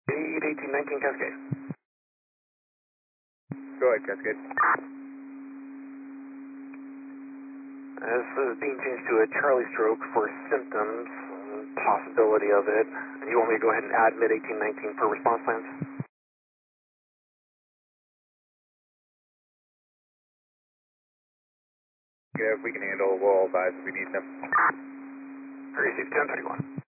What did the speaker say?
1819 Cascade. Go ahead, Cascade. This is being changed to a Charlie stroke for symptoms, possibility of it. And you want me to go ahead and add mid-1819 for response plans? Yeah, if we can handle, we'll advise if we need them. Received 1031.